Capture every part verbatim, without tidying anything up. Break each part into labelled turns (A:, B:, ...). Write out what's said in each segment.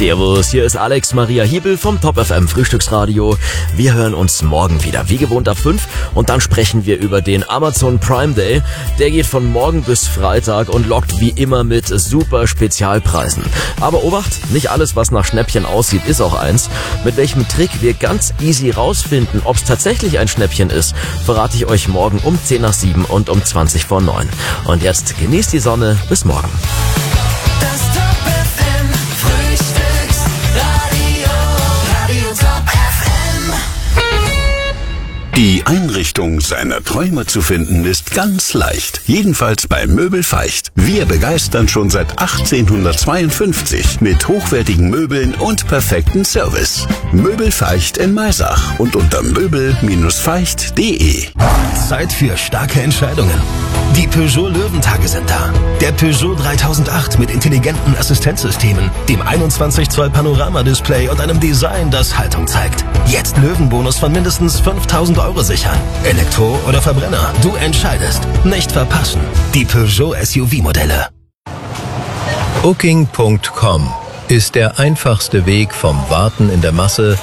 A: Servus, hier ist Alex Maria Hiebel vom Top F M Frühstücksradio. Wir hören uns morgen wieder, wie gewohnt ab fünf, und dann sprechen wir über den Amazon Prime Day. Der geht von morgen bis Freitag und lockt wie immer mit super Spezialpreisen. Aber Obacht, nicht alles, was nach Schnäppchen aussieht, ist auch eins. Mit welchem Trick wir ganz easy rausfinden, ob es tatsächlich ein Schnäppchen ist, verrate ich euch morgen um zehn nach sieben und um zwanzig vor neun. Und jetzt genießt die Sonne, bis morgen.
B: Die Einrichtung seiner Träume zu finden ist ganz leicht. Jedenfalls bei Möbel Feicht. Wir begeistern schon seit achtzehnhundertzweiundfünfzig mit hochwertigen Möbeln und perfekten Service. Möbel Feicht in Maisach und unter möbel Bindestrich feicht punkt de.
C: Zeit für starke Entscheidungen. Die Peugeot Löwentage sind da. Der Peugeot dreitausendacht mit intelligenten Assistenzsystemen, dem einundzwanzig Zoll Panorama-Display und einem Design, das Haltung zeigt. Jetzt Löwenbonus von mindestens fünftausend Euro sichern. Elektro oder Verbrenner, du entscheidest. Nicht verpassen. Die Peugeot S U V-Modelle.
D: Booking Punkt com ist der einfachste Weg vom Warten in der Masse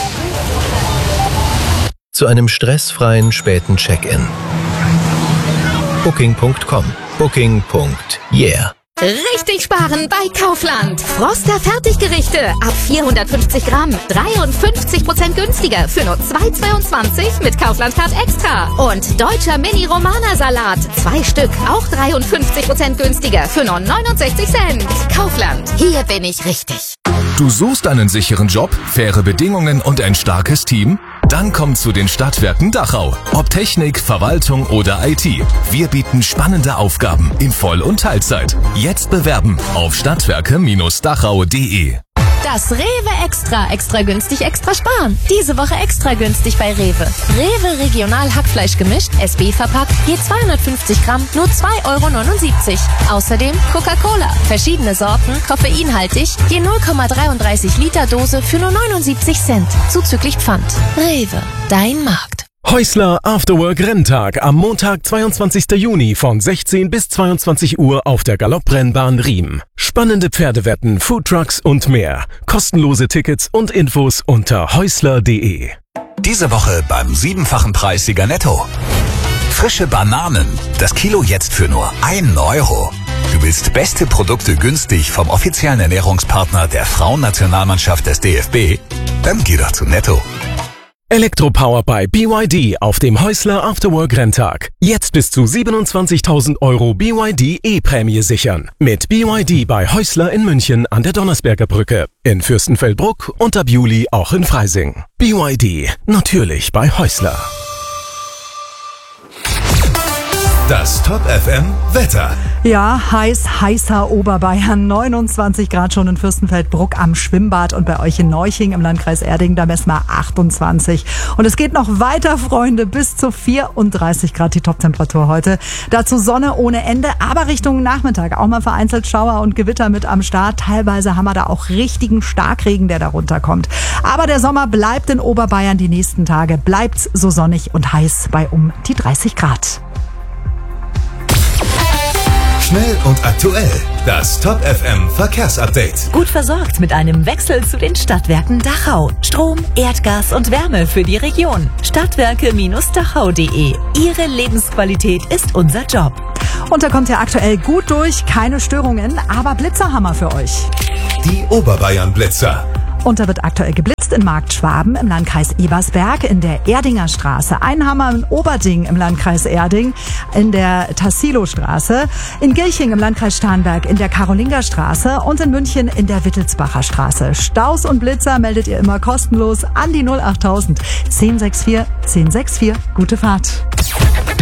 D: zu einem stressfreien späten Check-in. Booking Punkt com. Booking. Yeah.
E: Richtig sparen bei Kaufland. Froster Fertiggerichte ab vierhundertfünfzig Gramm. dreiundfünfzig Prozent günstiger für nur zwei Euro zweiundzwanzig mit Kaufland Card Extra. Und deutscher Mini-Romana-Salat. Zwei Stück, auch dreiundfünfzig Prozent günstiger für nur neunundsechzig Cent. Kaufland. Hier bin ich richtig.
F: Du suchst einen sicheren Job, faire Bedingungen und ein starkes Team? Dann komm zu den Stadtwerken Dachau. Ob Technik, Verwaltung oder I T. Wir bieten spannende Aufgaben in Voll- und Teilzeit. Jetzt bewerben auf stadtwerke Dachau punkt de.
G: Das Rewe Extra. Extra günstig, extra sparen. Diese Woche extra günstig bei Rewe. Rewe Regional Hackfleisch gemischt, S B verpackt, je zweihundertfünfzig Gramm, nur zwei Euro neunundsiebzig. Außerdem Coca-Cola. Verschiedene Sorten, koffeinhaltig, je null Komma dreiunddreißig Liter Dose für nur neunundsiebzig Cent. Zuzüglich Pfand. Rewe, dein Markt.
H: Häusler Afterwork Renntag am Montag, zweiundzwanzigsten Juni von sechzehn bis zweiundzwanzig Uhr auf der Galopprennbahn Riem. Spannende Pferdewetten, Foodtrucks und mehr. Kostenlose Tickets und Infos unter häusler punkt de.
I: Diese Woche beim siebenfachen Preis Sieger Netto. Frische Bananen. Das Kilo jetzt für nur einen Euro. Du willst beste Produkte günstig vom offiziellen Ernährungspartner der Frauennationalmannschaft des D F B? Dann geh doch zu Netto.
H: Elektropower bei B Y D auf dem Häusler Afterwork Renntag. Jetzt bis zu siebenundzwanzigtausend Euro B Y D E-Prämie sichern. Mit B Y D bei Häusler in München an der Donnersberger Brücke, in Fürstenfeldbruck und ab Juli auch in Freising. B Y D, natürlich bei Häusler.
F: Das Top F M Wetter.
J: Ja, heiß, heißer Oberbayern. neunundzwanzig Grad schon in Fürstenfeldbruck am Schwimmbad und bei euch in Neuching im Landkreis Erding, da messen wir achtundzwanzig. Und es geht noch weiter, Freunde, bis zu vierunddreißig Grad die Toptemperatur heute. Dazu Sonne ohne Ende, aber Richtung Nachmittag auch mal vereinzelt Schauer und Gewitter mit am Start. Teilweise haben wir da auch richtigen Starkregen, der da runterkommt. Aber der Sommer bleibt in Oberbayern die nächsten Tage. Bleibt's so sonnig und heiß bei um die dreißig Grad.
F: Schnell und aktuell. Das Top F M Verkehrsupdate.
K: Gut versorgt mit einem Wechsel zu den Stadtwerken Dachau. Strom, Erdgas und Wärme für die Region. Stadtwerke Dachau punkt de. Ihre Lebensqualität ist unser Job.
J: Und da kommt ihr aktuell gut durch, keine Störungen, aber Blitzer haben wir für euch.
F: Die Oberbayern Blitzer.
J: Und da wird aktuell geblitzt in Markt Schwaben im Landkreis Ebersberg, in der Erdinger Straße, Einhammer in Oberding im Landkreis Erding, in der Tassilo-Straße, in Gilching im Landkreis Starnberg, in der Karolingerstraße und in München in der Wittelsbacher Straße. Staus und Blitzer meldet ihr immer kostenlos an die null achttausend zehn sechs vier zehn sechs vier. Gute Fahrt.